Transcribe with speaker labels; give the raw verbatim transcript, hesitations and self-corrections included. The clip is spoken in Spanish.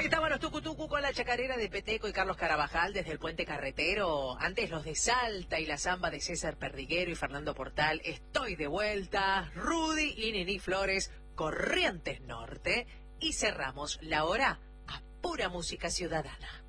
Speaker 1: Ahí estaban los tucutucu con la chacarera de Peteco y Carlos Carabajal desde el Puente Carretero. Antes los de Salta y la samba de César Perdiguero y Fernando Portal. Estoy de vuelta. Rudy y Nini Flores, Corrientes Norte. Y cerramos la hora a pura música ciudadana.